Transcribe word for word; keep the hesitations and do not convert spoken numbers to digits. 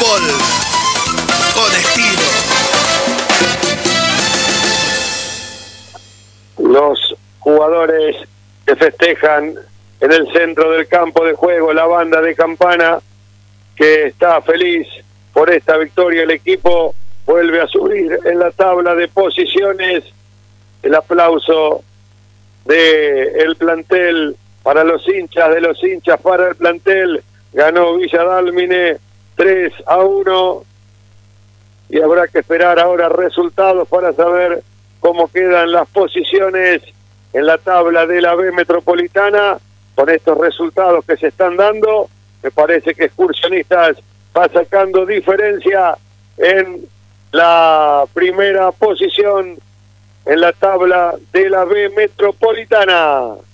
fútbol con estilo. Los jugadores que festejan en el centro del campo de juego, la banda de Campana, que está feliz por esta victoria. El equipo vuelve a subir en la tabla de posiciones. El aplauso de el plantel para los hinchas, de los hinchas para el plantel. Ganó Villa Dálmine tres a uno y habrá que esperar ahora resultados para saber cómo quedan las posiciones en la tabla de la B Metropolitana. Con estos resultados que se están dando, me parece que Excursionistas va sacando diferencia en la primera posición en la tabla de la B Metropolitana.